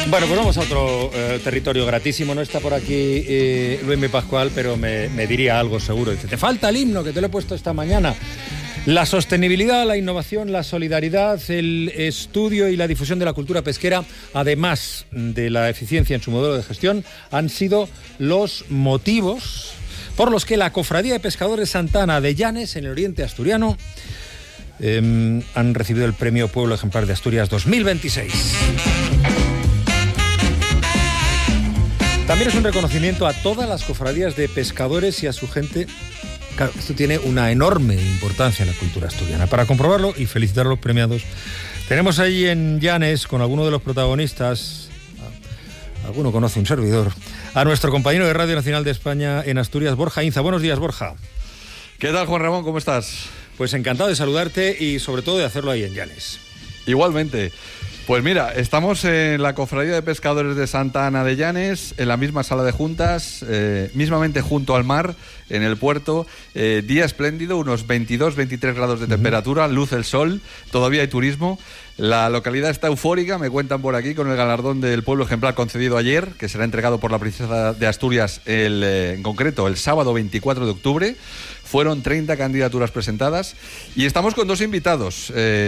Bueno, pues vamos a otro territorio gratísimo. No está por aquí Luismi Pascual, pero me diría algo seguro. Dice, te falta el himno que te lo he puesto esta mañana. La sostenibilidad, la innovación, la solidaridad, el estudio y la difusión de la cultura pesquera, además de la eficiencia en su modelo de gestión, han sido los motivos por los que la Cofradía de Pescadores Santa Ana de Llanes, en el oriente asturiano, han recibido el Premio Pueblo Ejemplar de Asturias 2026. También es un reconocimiento a todas las cofradías de pescadores y a su gente. Claro, esto tiene una enorme importancia en la cultura asturiana. Para comprobarlo y felicitar a los premiados, tenemos ahí en Llanes, con alguno de los protagonistas, alguno conoce un servidor, a nuestro compañero de Radio Nacional de España en Asturias, Borja Inza. Buenos días, Borja. ¿Qué tal, Juan Ramón? ¿Cómo estás? Pues encantado de saludarte y sobre todo de hacerlo ahí en Llanes. Igualmente. Pues mira, estamos en la Cofradía de Pescadores de Santa Ana de Llanes, en la misma sala de juntas, mismamente junto al mar, en el puerto. Día espléndido, unos 22-23 grados de temperatura, luce el sol, todavía hay turismo. La localidad está eufórica, me cuentan por aquí, con el galardón del Pueblo Ejemplar concedido ayer, que será entregado por la Princesa de Asturias, en concreto el sábado 24 de octubre. Fueron 30 candidaturas presentadas y estamos con dos invitados.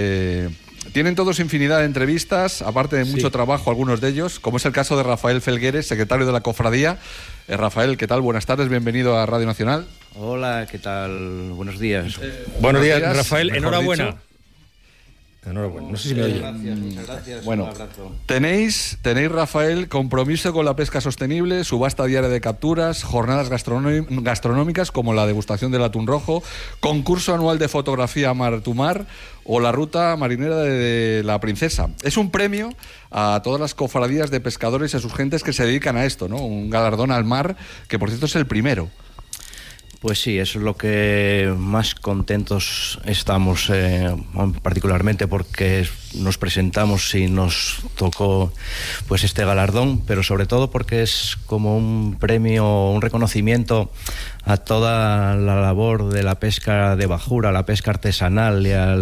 Tienen todos infinidad de entrevistas, aparte de mucho trabajo, algunos de ellos, como es el caso de Rafael Felgueres, secretario de la Cofradía. Rafael, ¿qué tal? Buenas tardes, bienvenido a Radio Nacional. Hola, ¿qué tal? Buenos días. Buenos días, Rafael, enhorabuena. Enhorabuena, no sé si me oye. Muchas gracias. Bueno, tenéis, Rafael, compromiso con la pesca sostenible, subasta diaria de capturas, jornadas gastronómicas como la degustación del atún rojo, concurso anual de fotografía mar to mar o la ruta marinera de la Princesa. Es un premio a todas las cofradías de pescadores y a sus gentes que se dedican a esto, ¿no? Un galardón al mar que, por cierto, es el primero. Pues sí, eso es lo que más contentos estamos, particularmente porque nos presentamos y nos tocó pues este galardón, pero sobre todo porque es como un premio, un reconocimiento a toda la labor de la pesca de bajura, la pesca artesanal y a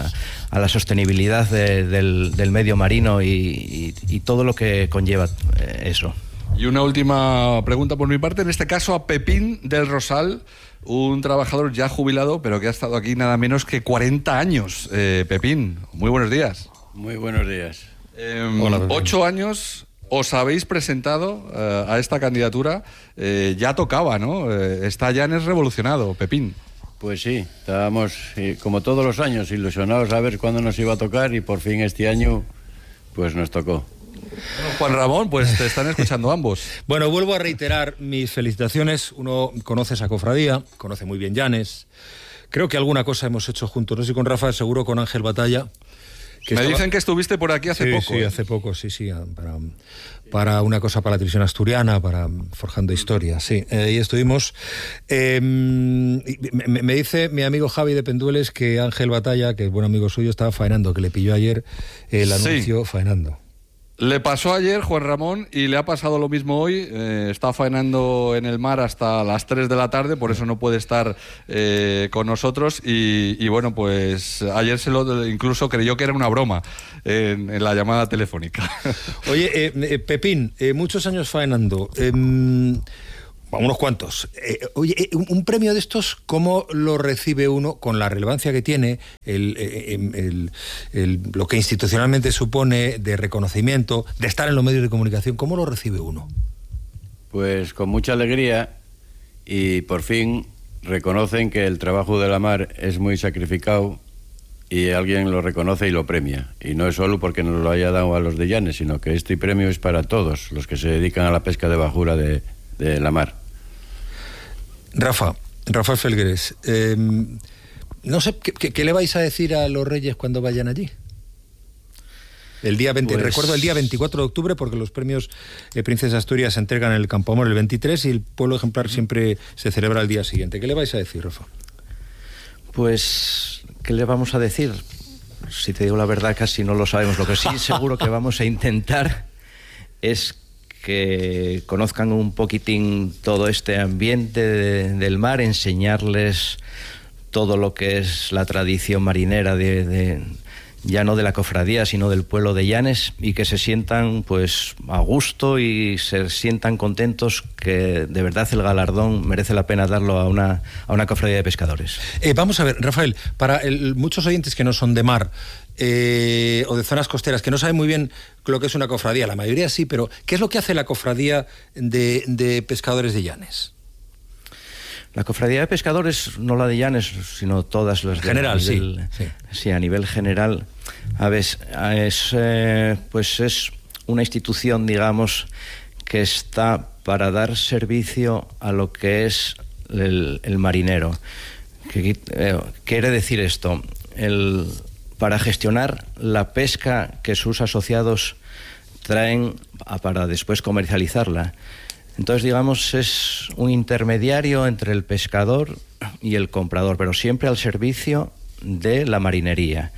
la sostenibilidad del medio marino y todo lo que conlleva eso. Y una última pregunta por mi parte, en este caso a Pepín del Rosal, un trabajador ya jubilado, pero que ha estado aquí nada menos que 40 años. Pepín, muy buenos días. Muy buenos días. Hola, 8 años os habéis presentado a esta candidatura, ya tocaba, ¿no? Está Llanes revolucionado, Pepín. Pues sí, estábamos, como todos los años, ilusionados a ver cuándo nos iba a tocar y por fin este año pues nos tocó. Bueno, Juan Ramón, pues te están escuchando ambos. Bueno, vuelvo a reiterar mis felicitaciones. Uno conoce esa cofradía, conoce muy bien Llanes. Creo que alguna cosa hemos hecho juntos, no sé si con Rafa, seguro con Ángel Batalla. Me dicen que estuviste por aquí hace poco. Sí, hace poco, sí, para una cosa para la televisión asturiana, para Forjando Historia, sí. Y estuvimos... me dice mi amigo Javi de Pendueles que Ángel Batalla, que es buen amigo suyo, estaba faenando, que le pilló ayer el anuncio faenando. Le pasó ayer, Juan Ramón, y le ha pasado lo mismo hoy. Está faenando en el mar hasta las 3 de la tarde, por eso no puede estar con nosotros. Y bueno, pues ayer incluso creyó que era una broma en la llamada telefónica. Oye, Pepín, muchos años faenando. Unos cuantos. Oye, un premio de estos, ¿cómo lo recibe uno con la relevancia que tiene, lo que institucionalmente supone de reconocimiento, de estar en los medios de comunicación? ¿Cómo lo recibe uno? Pues con mucha alegría y por fin reconocen que el trabajo de la mar es muy sacrificado y alguien lo reconoce y lo premia. Y no es solo porque nos lo haya dado a los de Llanes, sino que este premio es para todos los que se dedican a la pesca de bajura de la mar. Rafael Felgueres, no sé, ¿qué le vais a decir a los reyes cuando vayan allí? El día 20, pues... recuerdo el día 24 de octubre, porque los premios Princesa Asturias se entregan en el Campoamor el 23 y el Pueblo Ejemplar siempre se celebra el día siguiente. ¿Qué le vais a decir, Rafa? Pues, ¿qué le vamos a decir? Si te digo la verdad, casi no lo sabemos. Lo que sí seguro que vamos a intentar es que conozcan un poquitín todo este ambiente del mar, enseñarles todo lo que es la tradición marinera de ya no de la cofradía, sino del pueblo de Llanes, y que se sientan pues a gusto y se sientan contentos, que de verdad el galardón merece la pena darlo a una cofradía de pescadores. Vamos a ver, Rafael, para muchos oyentes que no son de mar o de zonas costeras, que no saben muy bien lo que es una cofradía, la mayoría sí, pero ¿qué es lo que hace la cofradía de pescadores de Llanes? La cofradía de pescadores, no la de Llanes, sino todas las de general, sí, a nivel general. A ver, pues es una institución, digamos, que está para dar servicio a lo que es el marinero. Quiere decir esto, para gestionar la pesca que sus asociados traen para después comercializarla. Entonces, digamos, es un intermediario entre el pescador y el comprador, pero siempre al servicio de la marinería.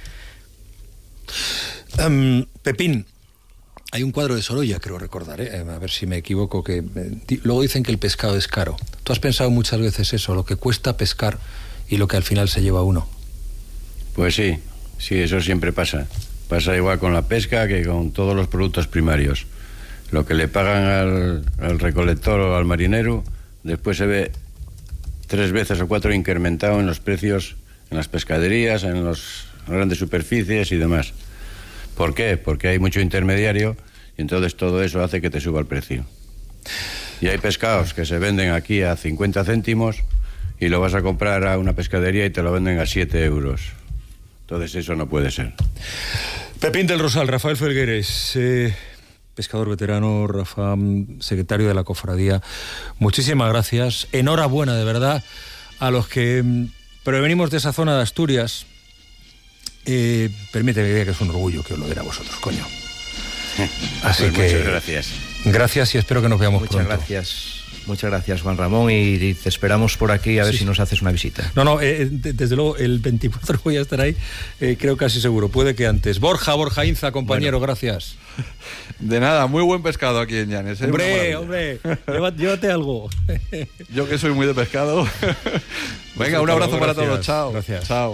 Pepín, hay un cuadro de Sorolla, creo recordar, a ver si me equivoco, que luego dicen que el pescado es caro. ¿Tú has pensado muchas veces eso, lo que cuesta pescar y lo que al final se lleva uno? Pues sí, eso siempre pasa. Pasa igual con la pesca que con todos los productos primarios. Lo que le pagan al recolector o al marinero, después se ve 3 veces o 4 incrementado en los precios, en las pescaderías, en las grandes superficies y demás. ¿Por qué? Porque hay mucho intermediario y entonces todo eso hace que te suba el precio. Y hay pescados que se venden aquí a 50 céntimos y lo vas a comprar a una pescadería y te lo venden a 7 euros. Entonces eso no puede ser. Pepín del Rosal, Rafael Felgueres, pescador veterano, Rafa, secretario de la cofradía. Muchísimas gracias. Enhorabuena, de verdad, a los que provenimos de esa zona de Asturias. Permíteme que diga que es un orgullo que os lo diera a vosotros, coño. Así pues que muchas gracias. Gracias y espero que nos veamos pronto. Muchas gracias, Juan Ramón, y te esperamos por aquí a ver si nos haces una visita. No, desde luego, el 24 voy a estar ahí, creo casi seguro, puede que antes. Borja Inza, compañero, gracias. De nada, muy buen pescado aquí en Llanes. Hombre, llévate algo. Yo que soy muy de pescado. Venga, un abrazo para todos, chao. Gracias. Chao.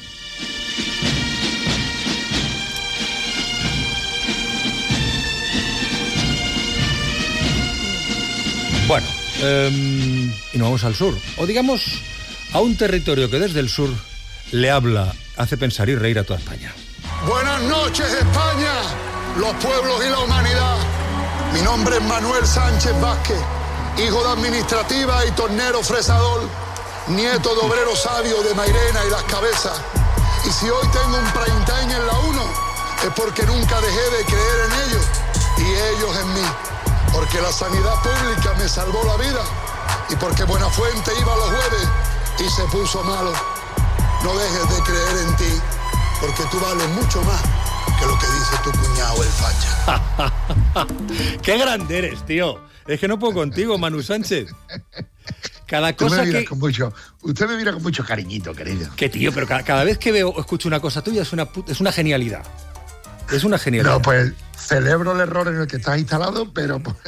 Bueno, y nos vamos al sur, o digamos a un territorio que desde el sur le habla, hace pensar y reír a toda España. Buenas noches, España, los pueblos y la humanidad. Mi nombre es Manuel Sánchez Vázquez, hijo de administrativa y tornero fresador, nieto de obrero sabio de Mairena y Las Cabezas. Y si hoy tengo un prime time en la 1, es porque nunca dejé de creer en ellos y ellos en mí. Porque la sanidad pública me salvó la vida y porque Buenafuente iba los jueves y se puso malo. No dejes de creer en ti, porque tú vales mucho más que lo que dice tu cuñado el facha. ¡Qué grande eres, tío! Es que no puedo contigo, Manu Sánchez. Cada cosa usted me mira con mucho cariñito, querido. ¿Qué, tío? Pero cada vez que veo o escucho una cosa tuya es una genialidad. Es una genialidad. No, pues celebro el error en el que estás instalado, pero pues,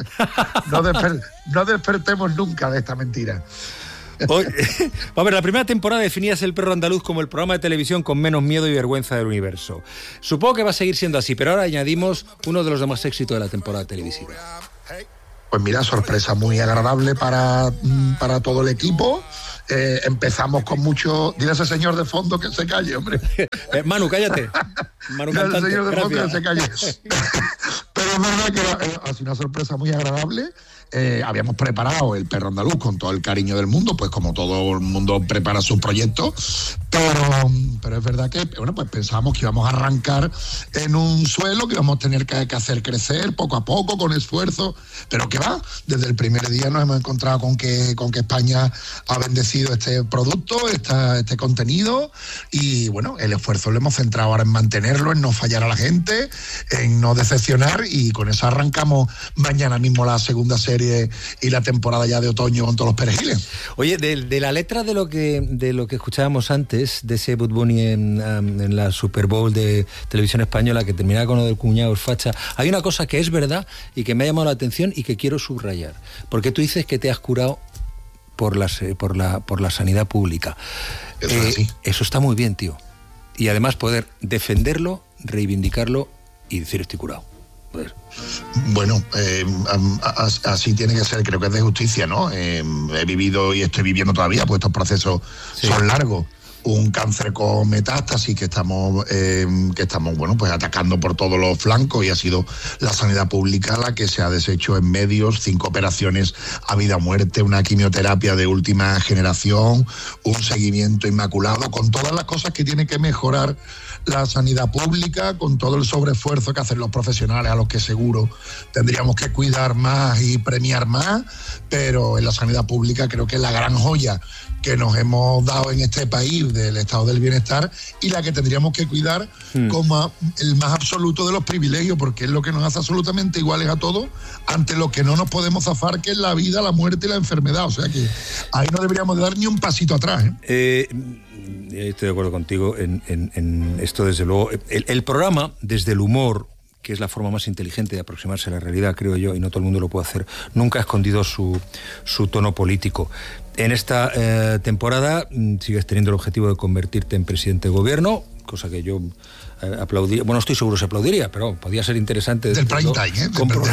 no despertemos nunca de esta mentira. A ver, la primera temporada definías El Perro Andaluz como el programa de televisión con menos miedo y vergüenza del universo. Supongo que va a seguir siendo así, pero ahora añadimos uno de los demás éxitos de la temporada televisiva. Pues mira, sorpresa muy agradable para todo el equipo. Empezamos con mucho... Dile a ese señor de fondo que se calle, hombre. Manu, cállate. Manu cantante. Dile al señor de fondo que se calle. Gracias. Pero es verdad que ha sido una sorpresa muy agradable. Habíamos preparado El Perro Andaluz con todo el cariño del mundo, pues como todo el mundo prepara sus proyectos, pero es verdad que pues pensábamos que íbamos a arrancar en un suelo que íbamos a tener que hacer crecer poco a poco, con esfuerzo, pero que va, desde el primer día nos hemos encontrado con que España ha bendecido este producto, este contenido, y bueno, el esfuerzo lo hemos centrado ahora en mantenerlo, en no fallar a la gente, en no decepcionar, y con eso arrancamos mañana mismo la segunda serie y la temporada ya de otoño con todos los perejiles. Oye, de la letra de lo que escuchábamos antes, de ese Bad Bunny en la Super Bowl de Televisión Española, que terminaba con lo del cuñado facha, hay una cosa que es verdad y que me ha llamado la atención y que quiero subrayar, porque tú dices que te has curado por la sanidad pública. Eso está muy bien, tío. y además poder defenderlo, reivindicarlo y decir estoy curado. Joder. Bueno, así tiene que ser, creo que es de justicia, ¿no? He vivido y estoy viviendo todavía, pues estos procesos son largos. Un cáncer con metástasis que estamos bueno, pues atacando por todos los flancos, y ha sido la sanidad pública la que se ha deshecho en medios, 5 operaciones a vida o muerte, una quimioterapia de última generación, un seguimiento inmaculado, con todas las cosas que tiene que mejorar la sanidad pública, con todo el sobreesfuerzo que hacen los profesionales, a los que seguro tendríamos que cuidar más y premiar más, pero en la sanidad pública creo que es la gran joya que nos hemos dado en este país del estado del bienestar, y la que tendríamos que cuidar como el más absoluto de los privilegios, porque es lo que nos hace absolutamente iguales a todos ante lo que no nos podemos zafar, que es la vida, la muerte y la enfermedad. O sea que ahí no deberíamos de dar ni un pasito atrás, Estoy de acuerdo contigo en esto, desde luego. El programa, desde el humor, que es la forma más inteligente de aproximarse a la realidad, creo yo, y no todo el mundo lo puede hacer, nunca ha escondido su tono político. En esta temporada sigues teniendo el objetivo de convertirte en presidente de gobierno, cosa que yo aplaudiría. Bueno, estoy seguro se aplaudiría, pero podría ser interesante. Del prime time,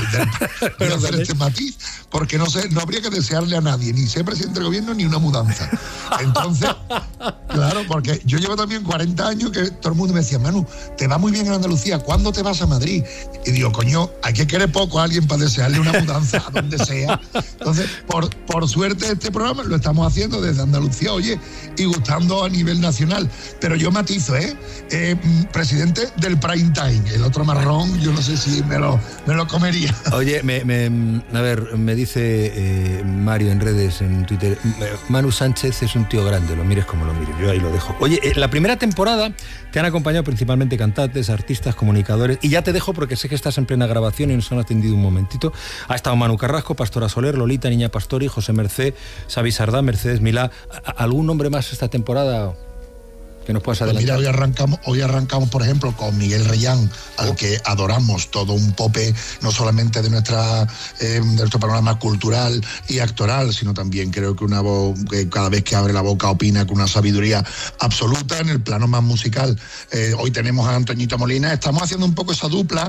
de hacer este matiz, porque no habría que desearle a nadie ni ser presidente del gobierno ni una mudanza. Entonces, claro, porque yo llevo también 40 años que todo el mundo me decía, Manu, te va muy bien en Andalucía, ¿cuándo te vas a Madrid? Y digo, coño, hay que querer poco a alguien para desearle una mudanza a donde sea. Entonces, por suerte este programa lo estamos haciendo desde Andalucía, oye, y gustando a nivel nacional. Pero yo matizo, presidente del prime time. El otro marrón, yo no sé si me lo comería. Oye, a ver, me dice Mario en redes, en Twitter, Manu Sánchez es un tío grande, lo mires como lo mires, yo ahí lo dejo. Oye, la primera temporada te han acompañado principalmente cantantes, artistas, comunicadores, y ya te dejo porque sé que estás en plena grabación y nos han atendido un momentito. Ha estado Manu Carrasco, Pastora Soler, Lolita, Niña Pastori, José Mercé, Xavi Sardá, Mercedes Milá. ¿Algún nombre más esta temporada que nos puedas adelantar? Pues mira, hoy arrancamos, por ejemplo, con Miguel Reyán, al que adoramos, todo un pope, no solamente de nuestro panorama cultural y actoral, sino también creo que una voz que cada vez que abre la boca opina con una sabiduría absoluta. En el plano más musical, hoy tenemos a Antoñito Molina. Estamos haciendo un poco esa dupla,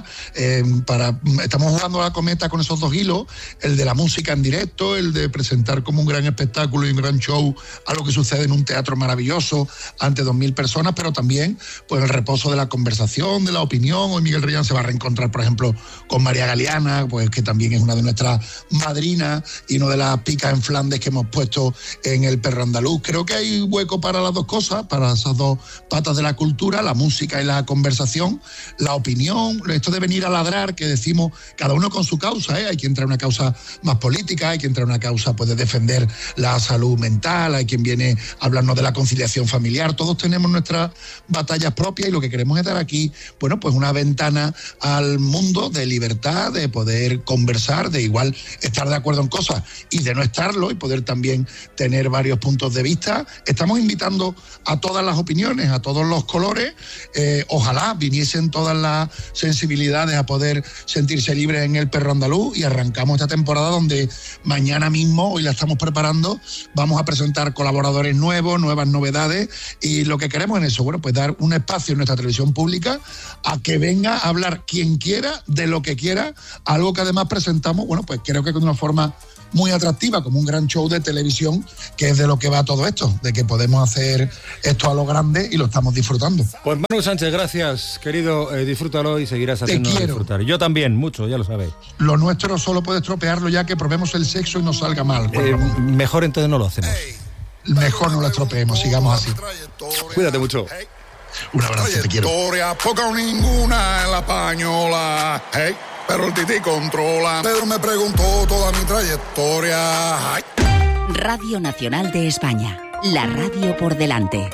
estamos jugando a la cometa con esos dos hilos, el de la música en directo, el de presentar como un gran espectáculo y un gran show algo que sucede en un teatro maravilloso ante 2.000 personas, pero también pues el reposo de la conversación, de la opinión. Hoy Miguel Reyán se va a reencontrar, por ejemplo, con María Galeana, pues que también es una de nuestras madrinas y una de las picas en Flandes que hemos puesto en el Perro Andaluz. Creo que hay hueco para las dos cosas, para esas dos patas de la cultura, la música y la conversación, la opinión, esto de venir a ladrar, que decimos cada uno con su causa, hay quien trae una causa más política, hay quien trae una causa pues de defender la salud mental, hay quien viene a hablarnos de la conciliación familiar. Todos tenemos nuestras batallas propias, y lo que queremos es dar aquí, bueno, pues una ventana al mundo de libertad, de poder conversar, de igual estar de acuerdo en cosas y de no estarlo, y poder también tener varios puntos de vista. Estamos invitando a todas las opiniones, a todos los colores. Ojalá viniesen todas las sensibilidades a poder sentirse libres en el Perro Andaluz, y arrancamos esta temporada donde mañana mismo, hoy la estamos preparando, vamos a presentar colaboradores nuevos, nuevas novedades, y lo que queremos en eso, bueno, pues dar un espacio en nuestra televisión pública a que venga a hablar quien quiera, de lo que quiera, algo que además presentamos, bueno, pues creo que de una forma muy atractiva, como un gran show de televisión, que es de lo que va todo esto, de que podemos hacer esto a lo grande y lo estamos disfrutando. Pues Manu Sánchez, gracias, querido, disfrútalo y seguirás haciéndolo disfrutar. Yo también, mucho, ya lo sabes. Lo nuestro solo puede estropearlo ya que probemos el sexo y nos salga mal. Mejor entonces no lo hacemos. Mejor no lo estropeemos, sigamos así. Cuídate mucho. Un abrazo, te quiero. Poca o ninguna en la pañola, pero el Titi controla. Pedro me preguntó toda mi trayectoria. Radio Nacional de España, la radio por delante.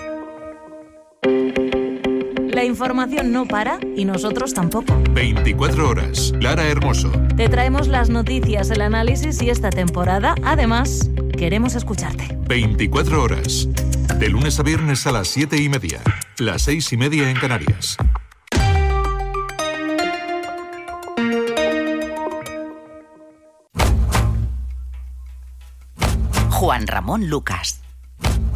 La información no para y nosotros tampoco. 24 horas. Lara Hermoso. Te traemos las noticias, el análisis y esta temporada, además, queremos escucharte. 24 horas. De lunes a viernes a las 7:30. Las 6:30 en Canarias. Juan Ramón Lucas.